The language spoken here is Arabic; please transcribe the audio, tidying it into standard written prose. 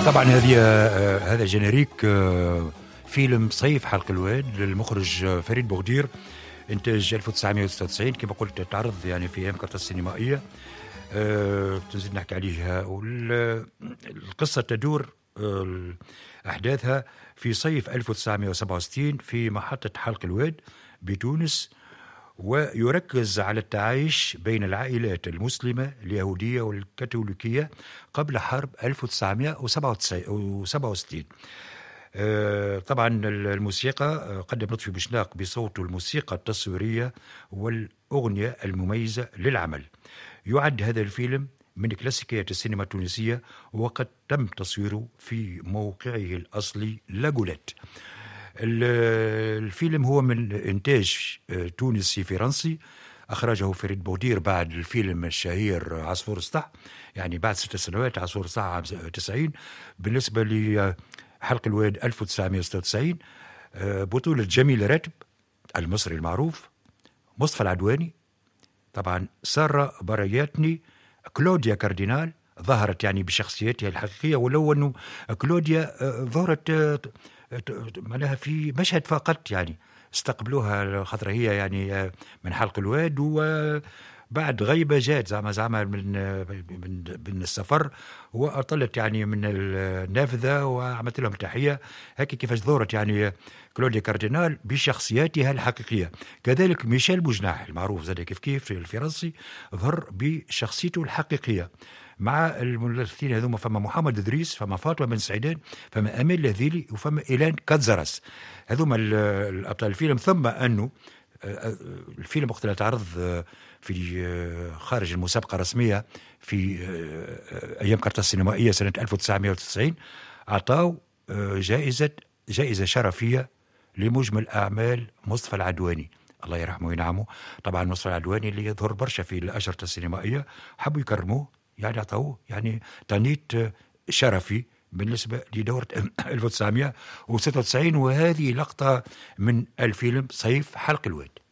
طبعا هذا جينيريك فيلم صيف حلق الواد للمخرج فريد بوغدير، إنتاج 1996 كما قلت، تعرض يعني في أيام كرت السينمائية. تنزل نحكي عليها. القصة تدور أحداثها في صيف 1967 في محطة حلق الواد بتونس، ويركز على التعايش بين العائلات المسلمة اليهودية والكاثوليكية قبل حرب 1967. طبعا الموسيقى قدم لطفي بوشناق بصوته الموسيقى التصويرية والأغنية المميزة للعمل. يعد هذا الفيلم من كلاسيكيات السينما التونسية، وقد تم تصويره في موقعه الأصلي لاجوليت. الفيلم هو من إنتاج تونسي فرنسي، أخرجه فريد بوغدير بعد الفيلم الشهير عصفور السطح، يعني بعد 6 سنوات، عصفور السطح عام 90. بالنسبة لحلق الواد 1996 بطولة جميل راتب المصري المعروف، مصطفى العدواني، طبعا سارة برياتني، كلوديا كاردينال ظهرت يعني بشخصيتها الحقيقية، ولو أنه كلوديا ظهرت معناها في مشهد فقط، يعني استقبلوها خاطر هي يعني من حلق الواد، وبعد غيبة جات زعما من السفر، وأطلت يعني من النافذة وعملت لهم تحية. هكي كيفاش ظهرت يعني كلوديا كاردينال بشخصياتها الحقيقية. كذلك ميشيل بوجناح المعروف زاد كيف الفرنسي ظهر بشخصيته الحقيقية. مع الممثلين هذوما فما محمد إدريس، فما فاطمة بن سعيدان، فما أميل لهذيلي، وفما إيلان كاتزارس. هذوما الأبطال الفيلم. ثم أنه الفيلم وقت تعرض في خارج المسابقة الرسمية في أيام كرت السينمائية سنة 1990، أعطاه جائزة شرفية لمجمل أعمال مصطفى العدواني، الله يرحمه وينعمه. طبعا مصطفى العدواني اللي يظهر برشا في الأشرطة السينمائية، حبوا يكرموه، يعني أعطوه يعني تانيت شرفي بالنسبة لدورة 1996. وهذه لقطة من الفيلم صيف حلق الواد.